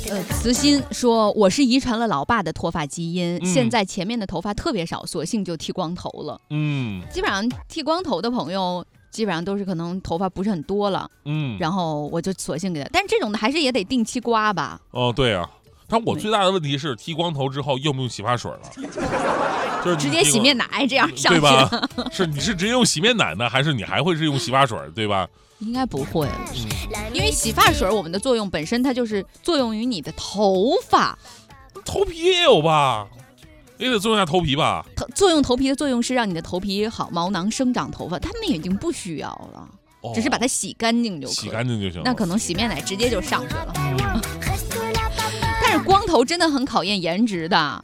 慈心说，我是遗传了老爸的脱发基因，现在前面的头发特别少，索性就剃光头了。基本上剃光头的朋友基本上都是可能头发不是很多了，然后我就索性给他，但是这种的还是也得定期刮吧。 哦，对啊，但我最大的问题是剃光头之后用不用洗发水了？就是直接洗面奶这样上去， 对吧？你是直接用洗面奶呢，还是你还会是用洗发水，对吧？ 应该不会了，因为洗发水我们的作用本身它就是作用于你的头发， 头皮也有吧？也得作用下头皮吧？ 头皮的作用是让你的头皮好，毛囊生长头发，他们已经不需要了，只是把它洗干净就可以， 洗干净就行了。 那可能洗面奶直接就上去了。但是光头真的很考验颜值的。